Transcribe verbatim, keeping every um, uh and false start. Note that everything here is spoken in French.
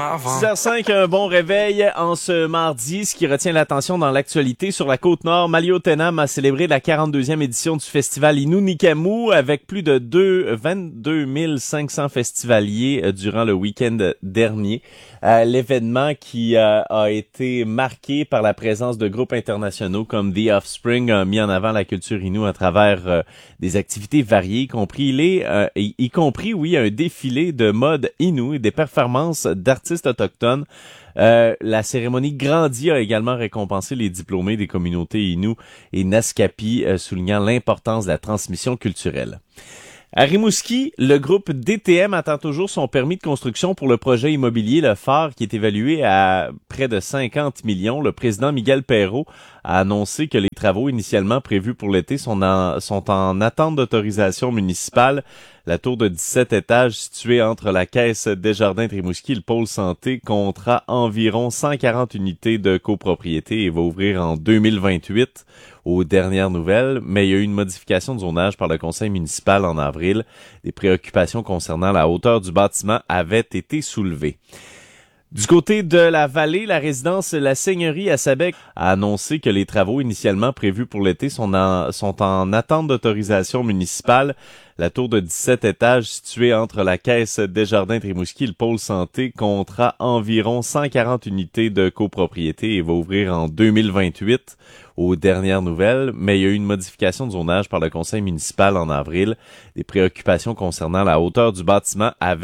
avant. six heures cinq, un bon réveil en ce mardi. Ce qui retient l'attention dans l'actualité sur la Côte-Nord, Maliotenam a célébré la quarante-deuxième édition du festival Innu-Nikamu avec plus de deux, vingt-deux mille cinq cents festivaliers euh, durant le week-end dernier. Euh, l'événement qui euh, a été marqué par la présence de groupes internationaux comme The Offspring a mis en avant la culture Innu à travers euh, des activités variées, y compris les, euh, y, y compris oui un défilé de mode Innu et des performances d'artistes autochtones. Euh, la cérémonie Grandi a également récompensé les diplômés des communautés Innu et Naskapi, euh, soulignant l'importance de la transmission culturelle. À Rimouski, le groupe D T M attend toujours son permis de construction pour le projet immobilier Le Phare qui est évalué à près de cinquante millions. Le président Miguel Perrault a annoncé que les travaux initialement prévus pour l'été sont en, sont en attente d'autorisation municipale. La tour de dix-sept étages située entre la Caisse Desjardins de Rimouski et le pôle santé comptera environ cent quarante unités de copropriété et va ouvrir en deux mille vingt-huit aux dernières nouvelles, mais il y a eu une modification de zonage par le conseil municipal en avril. Des préoccupations concernant la hauteur du bâtiment avaient été soulevées. Du côté de la vallée, la résidence La Seigneurie à Sabec a annoncé que les travaux initialement prévus pour l'été sont en, sont en attente d'autorisation municipale. La tour de dix-sept étages située entre la Caisse Desjardins de Rimouski et le pôle santé comptera environ cent quarante unités de copropriété et va ouvrir en deux mille vingt-huit aux dernières nouvelles, mais il y a eu une modification de zonage par le conseil municipal en avril. Des préoccupations concernant la hauteur du bâtiment avaient